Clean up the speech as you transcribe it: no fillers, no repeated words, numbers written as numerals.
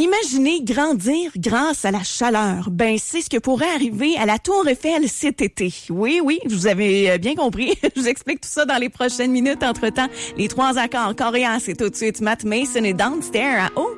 Imaginez grandir grâce à la chaleur. Ben, c'est ce que pourrait arriver à la Tour Eiffel cet été. Oui, vous avez bien compris. Je vous explique tout ça dans les prochaines minutes. Entre-temps, les 3 accords coréens, c'est tout de suite Matt Mason et Downstairs à